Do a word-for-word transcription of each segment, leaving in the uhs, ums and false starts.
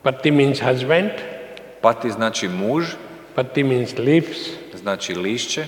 Pati means husband. Pati znači muž, Pati means leaves. znači lišće.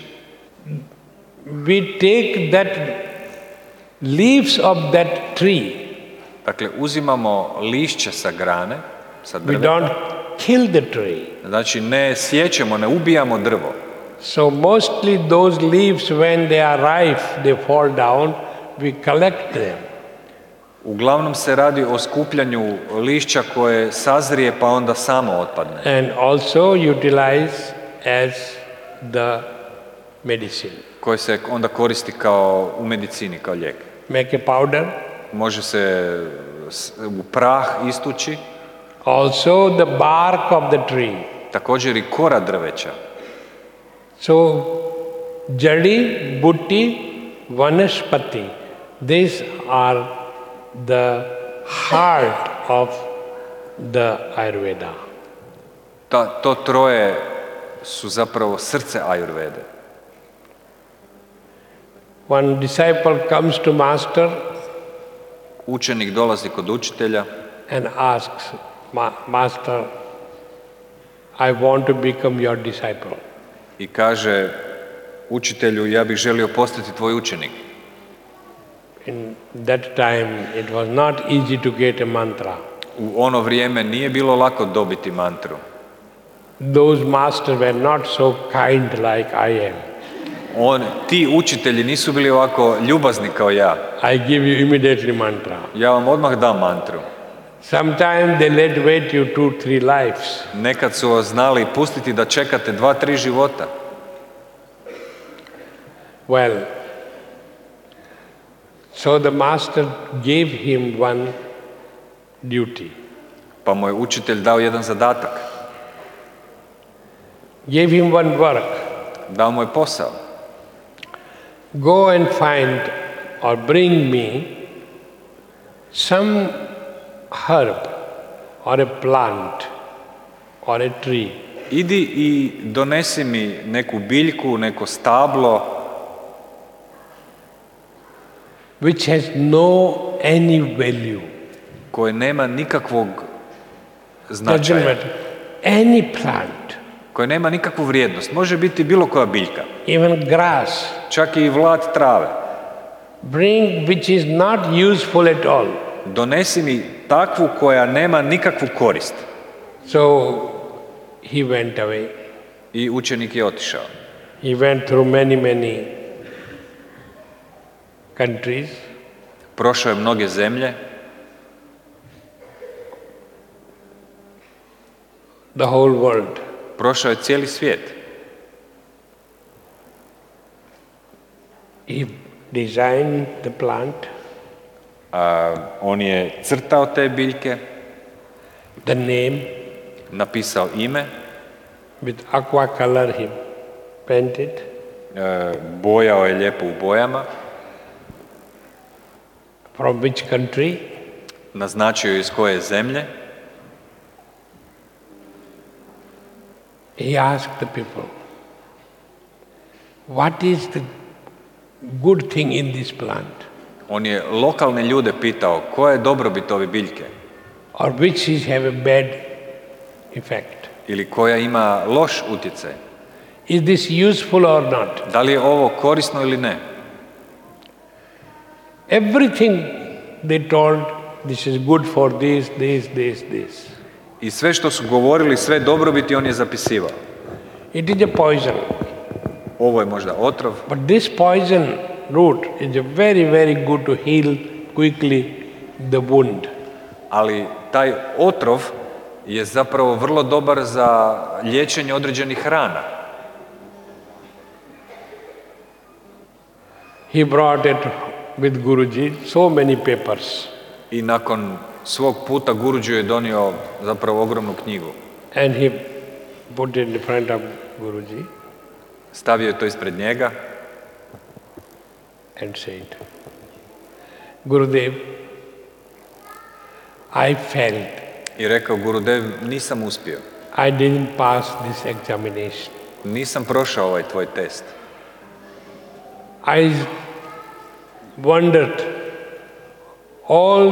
We take that leaves of that tree. Dakle, uzimamo lišće sa grane, sa We drveta. don't kill the tree. Znači, ne sjećemo, ne ubijamo drvo. So mostly those leaves, when they are ripe, they fall down. We collect them. Uglavnom se radi o skupljanju lišća koje sazrije pa onda samo otpadne. And also utilize as the medicine. Koje se onda koristi kao u medicini, kao lijek. Make a powder. Može se u prah istući. Also the bark of the tree. Također i kora drveća. So jadi, butti, vanaspati, these are the heart of the Ayurveda. Ta, to troje su zapravo srce Ajurvede. One disciple comes to master Učenik dolazi kod učitelja and asks, "Ma- Master, I want to become your disciple." i kaže učitelju, ja bih želio postati tvoj učenik. In that time it was not easy to get a mantra. U ono vrijeme nije bilo lako dobiti mantru. Those masters were not so kind like I am. On, ti učitelji nisu bili ovako ljubazni kao ja. I give you immediately mantra. Ja vam odmah dam mantru. Sometimes they let wait you two, three lives. Nekad su vas znali pustiti da čekate dva, tri života. Well, so the master gave him one duty. Pa mu je učitelj dao jedan zadatak. Gave him one work. Dao mu je posao. Go and find or bring me some herb or a plant or a tree Idi i donesi mi neku biljku, neko stablo which has no any value. koje nema nikakvog Doesn't značaja, matter. Any plant, koje nema nikakvu vrijednost. Može biti bilo koja biljka, even grass. čak i vlat trave. Bring which is not useful at all. Donesi mi takvu koja nema nikakvu korist. So he went away. I učenik je otišao. He went through many, many countries. Prošao je mnoge zemlje, The whole world. prošao je cijeli svijet. He designed the plant, A, on je crtao te biljke, the name, napisao ime, with aqua color he painted, e, bojao je lijepo u bojama, from which country, naznačio je iz koje zemlje. he asked the people, what is the good thing in this plant, On je lokalne ljude pitao koja je dobrobit ove biljke or which is have a bad effect. ili koja ima loš utjecaj. Is this useful or not? Da li je ovo korisno ili ne? Everything they told, this is good for this, this, this, this. I sve što su govorili, sve dobrobiti on je zapisivao. It is a poison. Ovo je možda otrov, But this poison root is a very, very good to heal quickly the wound. ali taj otrov je zapravo vrlo dobar za liječenje određenih rana. He brought it with Guruji, so many papers. I nakon svog puta Guruji je donio zapravo ogromnu knjigu. And he put it in front of Guruji Stavio je to ispred njega and said, Gurudev, I failed. i rekao, Gurudev, nisam uspio. I didn't pass this examination. Nisam prošao ovaj tvoj test. I wondered all